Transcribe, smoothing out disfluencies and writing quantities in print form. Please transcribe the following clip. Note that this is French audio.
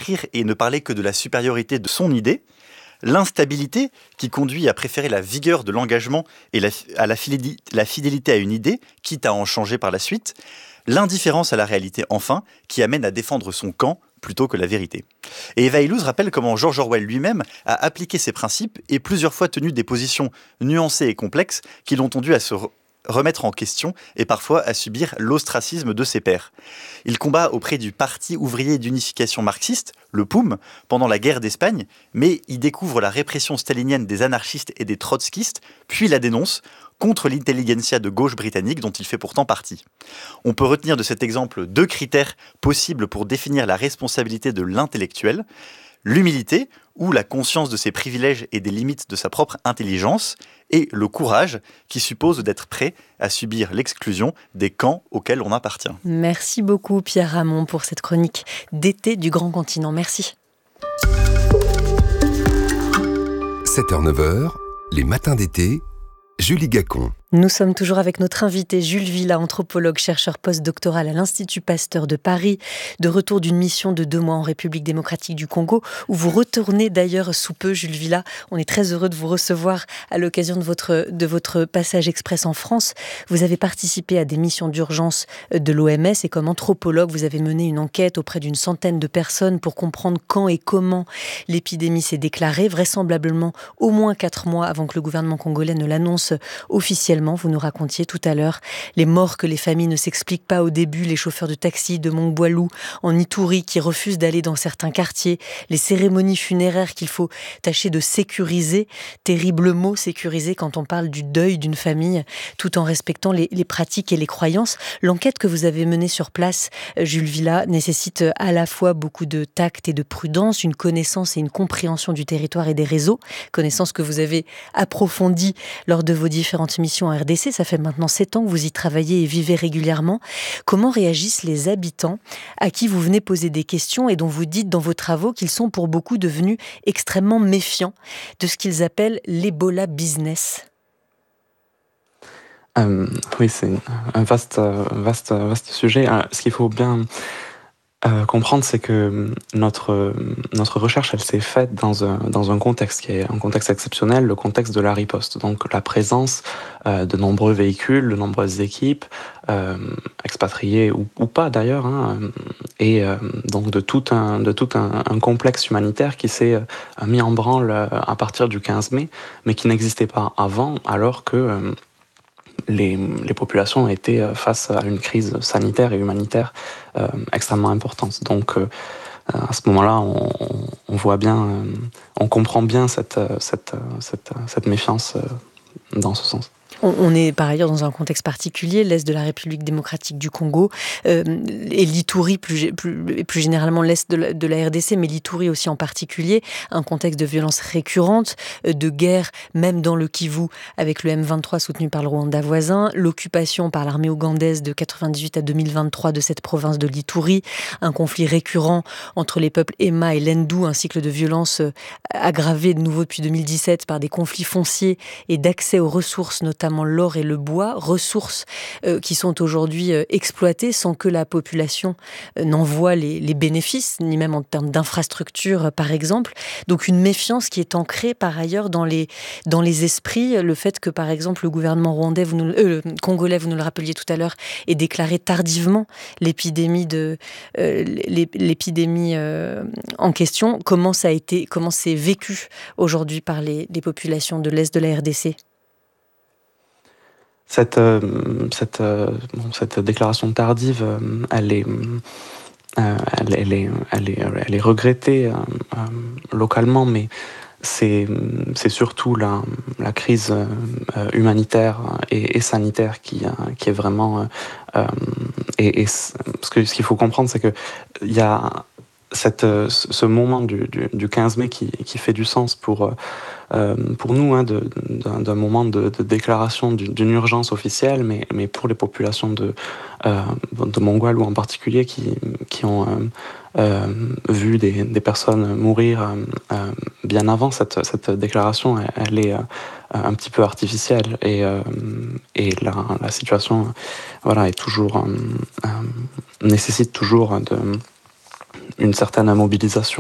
écrire et ne parler que de la supériorité de son idée, l'instabilité qui conduit à préférer la vigueur de l'engagement et la fidélité à une idée, quitte à en changer par la suite, l'indifférence à la réalité enfin, qui amène à défendre son camp plutôt que la vérité. Et Eva Illouz rappelle comment George Orwell lui-même a appliqué ces principes et plusieurs fois tenu des positions nuancées et complexes qui l'ont conduit à se remettre en question et parfois à subir l'ostracisme de ses pairs. Il combat auprès du Parti ouvrier d'unification marxiste, le POUM, pendant la guerre d'Espagne, mais il découvre la répression stalinienne des anarchistes et des trotskistes, puis la dénonce contre l'intelligentsia de gauche britannique dont il fait pourtant partie. On peut retenir de cet exemple 2 critères possibles pour définir la responsabilité de l'intellectuel: l'humilité, ou la conscience de ses privilèges et des limites de sa propre intelligence, et le courage, qui suppose d'être prêt à subir l'exclusion des camps auxquels on appartient. Merci beaucoup Pierre Ramon pour cette chronique d'été du Grand Continent. Merci. 7h-9h, les matins d'été, Julie Gacon. Nous sommes toujours avec notre invité Jules Villa, anthropologue, chercheur postdoctoral à l'Institut Pasteur de Paris, de retour d'une mission de 2 mois en République démocratique du Congo, où vous retournez d'ailleurs sous peu, Jules Villa. On est très heureux de vous recevoir à l'occasion de votre passage express en France. Vous avez participé à des missions d'urgence de l'OMS et comme anthropologue, vous avez mené une enquête auprès d'une centaine de personnes pour comprendre quand et comment l'épidémie s'est déclarée, vraisemblablement au moins 4 mois avant que le gouvernement congolais ne l'annonce officiellement. Vous nous racontiez tout à l'heure les morts que les familles ne s'expliquent pas au début, les chauffeurs de taxi de Mongboilou en Ituri qui refusent d'aller dans certains quartiers, les cérémonies funéraires qu'il faut tâcher de sécuriser, terrible mot sécuriser quand on parle du deuil d'une famille, tout en respectant les pratiques et les croyances. L'enquête que vous avez menée sur place, Jules Villa, nécessite à la fois beaucoup de tact et de prudence, une connaissance et une compréhension du territoire et des réseaux, connaissance que vous avez approfondie lors de vos différentes missions en RDC. Ça fait maintenant 7 ans que vous y travaillez et vivez régulièrement. Comment réagissent les habitants à qui vous venez poser des questions et dont vous dites dans vos travaux qu'ils sont pour beaucoup devenus extrêmement méfiants de ce qu'ils appellent l'Ebola business? Oui, c'est un vaste sujet. Ce qu'il faut bien comprendre, c'est que notre recherche, elle s'est faite dans un contexte qui est un contexte exceptionnel, le contexte de la riposte. Donc la présence de nombreux véhicules, de nombreuses équipes, expatriées ou pas d'ailleurs, et donc de tout un complexe humanitaire qui s'est mis en branle à partir du 15 mai, mais qui n'existait pas avant, alors que les populations étaient face à une crise sanitaire et humanitaire extrêmement importante. Donc à ce moment-là, on voit bien, on comprend bien cette méfiance dans ce sens. On est par ailleurs dans un contexte particulier, l'Est de la République démocratique du Congo, et l'Ituri, plus généralement l'Est de la RDC, mais l'Ituri aussi en particulier, un contexte de violence récurrente, de guerre, même dans le Kivu, avec le M23 soutenu par le Rwanda voisin, l'occupation par l'armée ougandaise de 1998 à 2023 de cette province de l'Ituri, un conflit récurrent entre les peuples Emma et Lendu, un cycle de violence aggravé de nouveau depuis 2017 par des conflits fonciers et d'accès aux ressources, notamment l'or et le bois, ressources qui sont aujourd'hui exploitées sans que la population n'en voie les bénéfices, ni même en termes d'infrastructures par exemple. Donc une méfiance qui est ancrée par ailleurs dans les esprits. Le fait que par exemple le gouvernement rwandais, congolais, vous nous le rappeliez tout à l'heure, ait déclaré tardivement l'épidémie en question. Comment c'est vécu aujourd'hui par les populations de l'Est de la RDC? Cette déclaration tardive, elle est regrettée localement, mais c'est surtout la crise humanitaire et sanitaire qui est vraiment ce qu'il faut comprendre, c'est que il y a ce moment du 15 mai qui fait du sens pour nous, d'un moment de déclaration d'une urgence officielle, mais pour les populations de Mongboilou en particulier qui ont vu des personnes mourir bien avant cette déclaration, elle est un petit peu artificielle et la situation est toujours nécessite toujours une certaine mobilisation.